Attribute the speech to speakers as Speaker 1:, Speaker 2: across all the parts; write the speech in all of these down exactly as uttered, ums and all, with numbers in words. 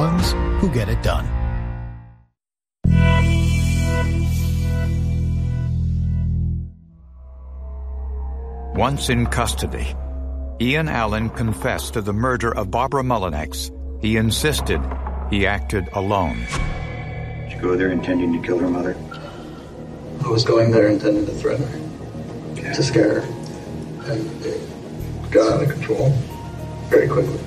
Speaker 1: husbands who get it done.
Speaker 2: Once in custody, Ian Allen confessed to the murder of Barbara Mullinex. He insisted he acted alone.
Speaker 3: Did you go there intending to kill her mother?
Speaker 4: I was going there intending to threaten her, yeah. to scare her, and it got out of control very quickly.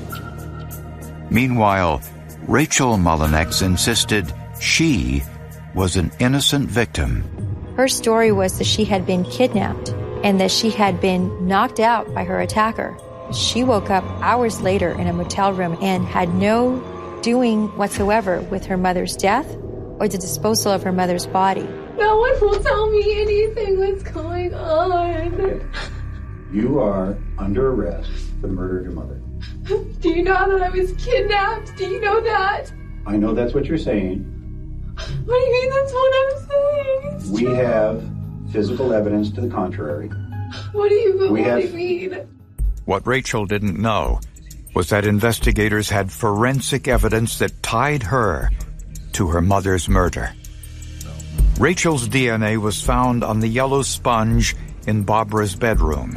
Speaker 2: Meanwhile, Rachel Mullinex insisted she was an innocent victim.
Speaker 5: Her story was that she had been kidnapped and that she had been knocked out by her attacker. She woke up hours later in a motel room and had no doing whatsoever with her mother's death or the disposal of her mother's body.
Speaker 6: No one will tell me anything what's going on.
Speaker 3: You are under arrest for the murder of your mother.
Speaker 6: Do you know that I was kidnapped? Do you know that?
Speaker 3: I know that's what you're saying.
Speaker 6: What do you mean that's what I'm saying? It's
Speaker 3: we
Speaker 6: true.
Speaker 3: have physical evidence to the contrary.
Speaker 6: What do you,
Speaker 3: we
Speaker 6: what
Speaker 3: have...
Speaker 6: do you mean?
Speaker 2: What Rachel didn't know was that investigators had forensic evidence that tied her to her mother's murder. Rachel's D N A was found on the yellow sponge in Barbara's bedroom.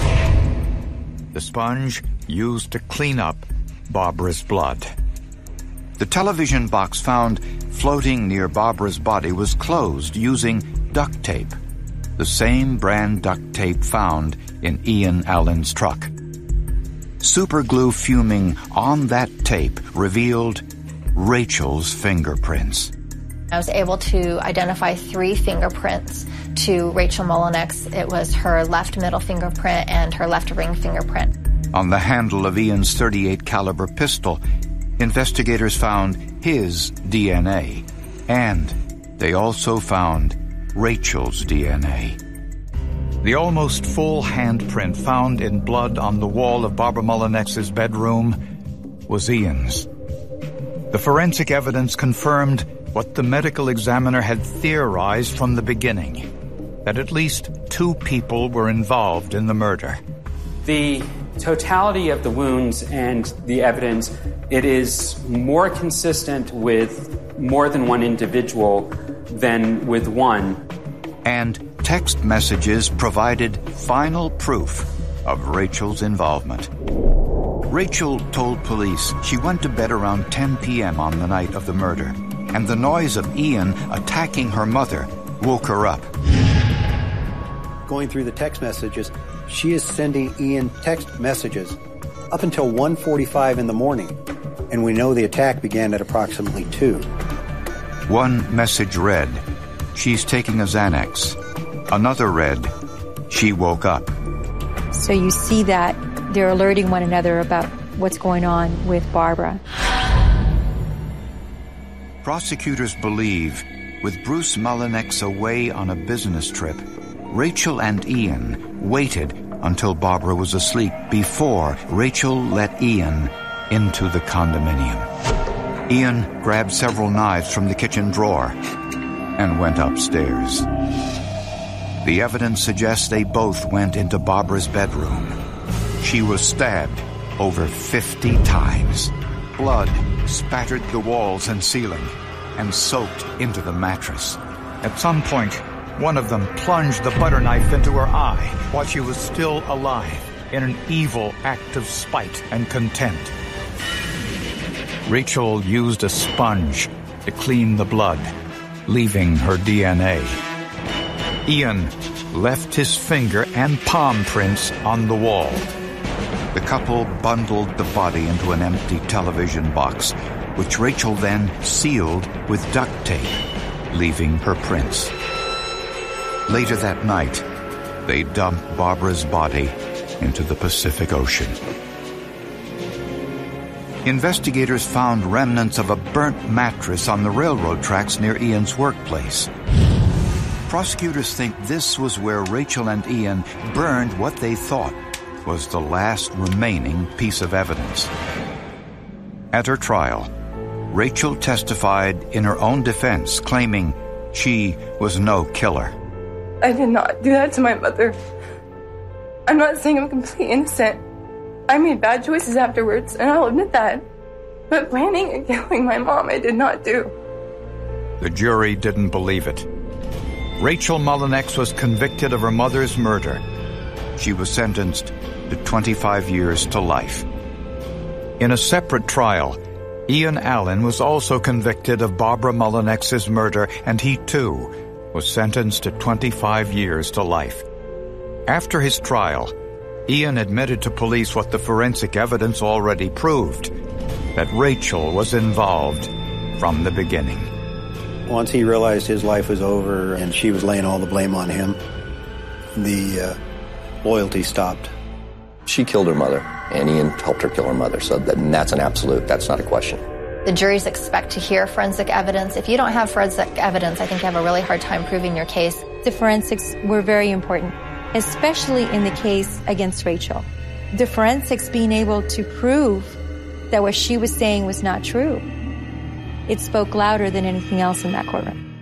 Speaker 2: The sponge used to clean up Barbara's blood. The television box found floating near Barbara's body was closed using duct tape, the same brand duct tape found in Ian Allen's truck. Superglue fuming on that tape revealed Rachel's fingerprints.
Speaker 7: I was able to identify three fingerprints to Rachel Mullinex. It was her left middle fingerprint and her left ring fingerprint.
Speaker 2: On the handle of Ian's thirty-eight caliber pistol, investigators found his D N A, and they also found Rachel's D N A. The almost full handprint found in blood on the wall of Barbara Mullinex's bedroom was Ian's. The forensic evidence confirmed what the medical examiner had theorized from the beginning, that at least two people were involved in the murder.
Speaker 8: The totality of the wounds and the evidence, it is more consistent with more than one individual than with one.
Speaker 2: And text messages provided final proof of Rachel's involvement. Rachel told police she went to bed around ten p.m. on the night of the murder, and the noise of Ian attacking her mother woke her up.
Speaker 9: Going through the text messages, she is sending Ian text messages up until one forty-five in the morning, and we know the attack began at approximately two.
Speaker 2: One message read, "She's taking a Xanax." Another read, "She woke up."
Speaker 5: So you see that they're alerting one another about what's going on with Barbara.
Speaker 2: Prosecutors believe, with Bruce Mullinex away on a business trip, Rachel and Ian waited until Barbara was asleep before Rachel let Ian into the condominium. Ian grabbed several knives from the kitchen drawer and went upstairs. The evidence suggests they both went into Barbara's bedroom. She was stabbed over fifty times. Blood spattered the walls and ceiling and soaked into the mattress. At some point, one of them plunged the butter knife into her eye while she was still alive in an evil act of spite and contempt. Rachel used a sponge to clean the blood, leaving her D N A. Ian left his finger and palm prints on the wall. The couple bundled the body into an empty television box, which Rachel then sealed with duct tape, leaving her prints. Later that night, they dumped Barbara's body into the Pacific Ocean. Investigators found remnants of a burnt mattress on the railroad tracks near Ian's workplace. Prosecutors think this was where Rachel and Ian burned what they thought was the last remaining piece of evidence. At her trial, Rachel testified in her own defense, claiming she was no killer.
Speaker 6: I did not do that to my mother. I'm not saying I'm completely innocent. I made bad choices afterwards, and I'll admit that.
Speaker 1: But planning and killing my mom, I did not do.
Speaker 2: The jury didn't believe it. Rachel Mullinex was convicted of her mother's murder. She was sentenced to twenty-five years to life. In a separate trial, Ian Allen was also convicted of Barbara Mullinex's murder, and he too was sentenced to twenty-five years to life. After his trial, Ian admitted to police what the forensic evidence already proved, that Rachel was involved from the beginning.
Speaker 9: Once he realized his life was over and she was laying all the blame on him, the uh, loyalty stopped.
Speaker 10: She killed her mother, and Ian helped her kill her mother, so that, and that's an absolute, that's not a question.
Speaker 7: The juries expect to hear forensic evidence. If you don't have forensic evidence, I think you have a really hard time proving your case.
Speaker 5: The forensics were very important, especially in the case against Rachel. The forensics being able to prove that what she was saying was not true. It spoke louder than anything else in that courtroom.